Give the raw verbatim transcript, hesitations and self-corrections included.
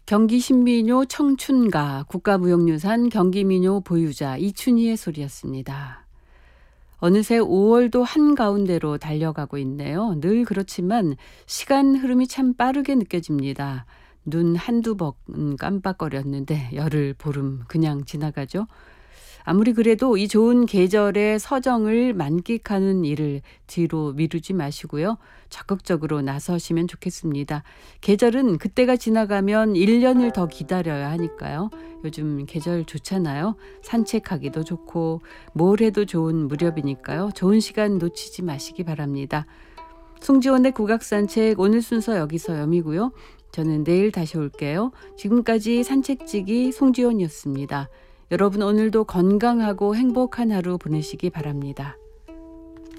경기 신민요 청춘가 국가무형유산 경기민요 보유자 이춘희의 소리였습니다. 어느새 오월도 한가운데로 달려가고 있네요. 늘 그렇지만 시간 흐름이 참 빠르게 느껴집니다. 눈 한두 번 깜빡거렸는데 열흘 보름 그냥 지나가죠. 아무리 그래도 이 좋은 계절의 서정을 만끽하는 일을 뒤로 미루지 마시고요. 적극적으로 나서시면 좋겠습니다. 계절은 그때가 지나가면 일 년을 더 기다려야 하니까요. 요즘 계절 좋잖아요. 산책하기도 좋고 뭘 해도 좋은 무렵이니까요. 좋은 시간 놓치지 마시기 바랍니다. 송지원의 국악산책 오늘 순서 여기서 여미고요. 저는 내일 다시 올게요. 지금까지 산책지기 송지원이었습니다. 여러분 오늘도 건강하고 행복한 하루 보내시기 바랍니다.